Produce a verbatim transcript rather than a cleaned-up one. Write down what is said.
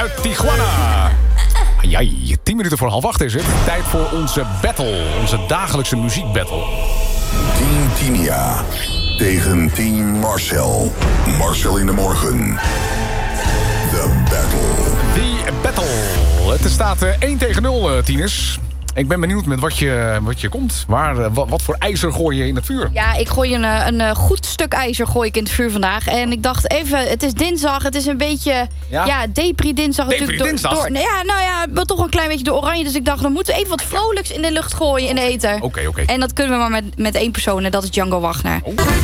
uit Tijuana. Jai, tien minuten voor half acht is het. Tijd voor onze battle, onze dagelijkse muziekbattle. Team Tinia tegen Team Marcel. Marcel in de morgen. The battle. The battle. Het staat uh, één tegen nul, uh, tieners. Ik ben benieuwd met wat je, wat je komt. Waar, uh, wat, wat voor ijzer gooi je in het vuur? Ja, ik gooi een, een, een goed stuk ijzer gooi ik in het vuur vandaag. En ik dacht even, het is dinsdag. Het is een beetje, ja, ja depri-dinsdag. Depri-dinsdag? Door, door, ja, nou ja, maar toch een klein beetje door oranje. Dus ik dacht, dan moeten we even wat vrolijks in de lucht gooien in de ether. Oké, oké. En dat kunnen we maar met, met één persoon en dat is Django Wagner. Oh.